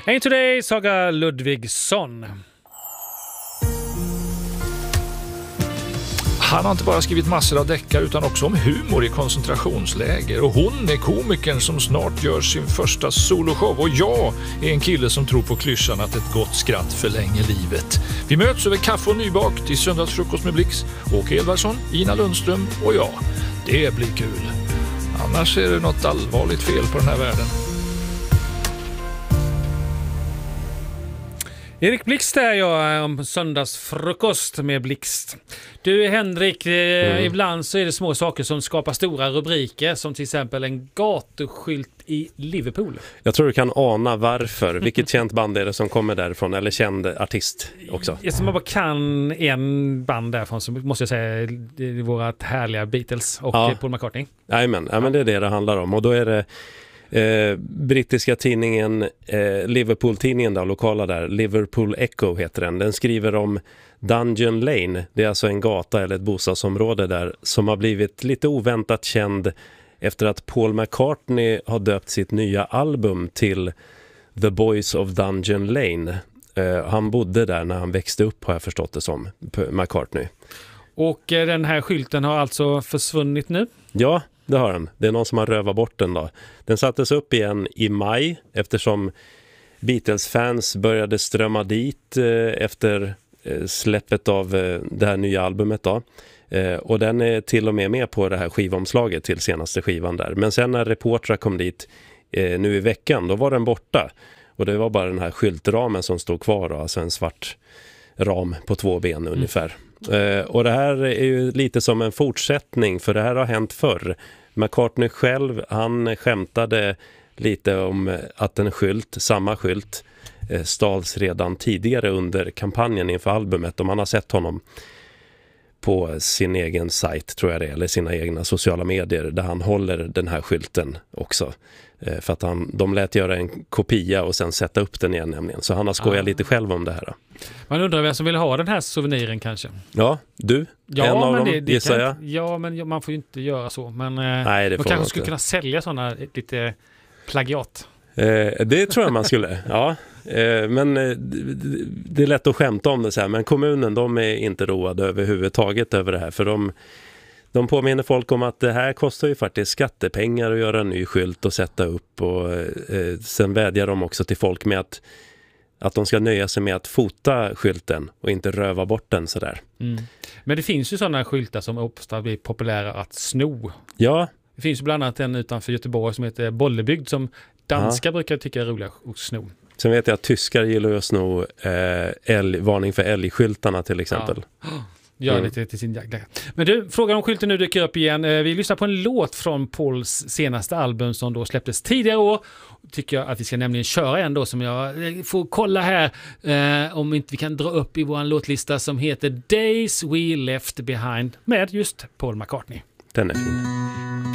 Ain't Today, Saga Ludvigsson. Han har inte bara skrivit massor av deckare utan också om humor i koncentrationsläger. Och hon är komikern som snart gör sin första soloshow. Och jag är en kille som tror på klyschan att ett gott skratt förlänger livet. Vi möts över kaffe och nybak till söndagsfrukost med Blix. Åke Edvardsson, Ina Lundström och jag. Det blir kul. Annars är det något allvarligt fel på den här världen. Erik Blixt är jag om söndagsfrukost med Blixt. Du Henrik, ibland så är det små saker som skapar stora rubriker, som till exempel en gatuskylt i Liverpool. Jag tror du kan ana varför. Vilket känt band är det som kommer därifrån? Eller känd artist också? Eftersom man bara kan en band därifrån så måste jag säga det är våra härliga Beatles och Paul McCartney. Jajamän, men det är det handlar om. Och då är det brittiska tidningen Liverpool-tidningen då, lokala där, Liverpool Echo heter den. Den skriver om Dungeon Lane. Det är alltså en gata eller ett bostadsområde där som har blivit lite oväntat känd efter att Paul McCartney har döpt sitt nya album till The Boys of Dungeon Lane. Han bodde där när han växte upp, har jag förstått det som, McCartney. Och den här skylten har alltså försvunnit nu? Ja, det har den. Det är någon som har rövat bort den då. Den sattes upp igen i maj eftersom Beatles-fans började strömma dit efter släppet av det här nya albumet då. Och den är till och med på det här skivomslaget till senaste skivan där. Men sen när reportrar kom dit nu i veckan, då var den borta. Och det var bara den här skyltramen som stod kvar då, alltså en svart ram på 2 ben ungefär. Och det här är ju lite som en fortsättning, för det här har hänt förr. McCartney själv, han skämtade lite om att en skylt, samma skylt, stals redan tidigare under kampanjen inför albumet. Och man har sett honom på sin egen sajt, tror jag det är, eller sina egna sociala medier, där han håller den här skylten också. För att de lät göra en kopia och sen sätta upp den igen nämligen. Så han har skojat lite själv om det här. Man undrar vem som vill ha den här souveniren kanske. Ja, du. Ja, en av men dem, gissar jag. Ja, men man får ju inte göra så. Men nej, det man kanske skulle kunna sälja sådana lite plagiat. Det tror jag man skulle, ja. Men det är lätt att skämta om det så här. Men kommunen, de är inte roade överhuvudtaget över det här. För de påminner folk om att det här kostar ju faktiskt skattepengar att göra en ny skylt och sätta upp. Och sen vädjar de också till folk med att de ska nöja sig med att fota skylten och inte röva bort den sådär. Men det finns ju sådana skyltar som ofta blir populära att sno. Ja. Det finns ju bland annat en utanför Göteborg som heter Bollebygd som danskar brukar tycka är roliga att sno. Sen vet jag att tyskar gillar att sno varning för älgskyltarna till exempel. Gör lite till sin jakt. Men du, frågan om skylten nu dyker upp igen. Vi lyssnar på en låt från Pauls senaste album som då släpptes tidigare år. Tycker jag att vi ska nämligen köra en då som jag får kolla här om inte vi kan dra upp i vår låtlista som heter Days We Left Behind med just Paul McCartney. Den är fin.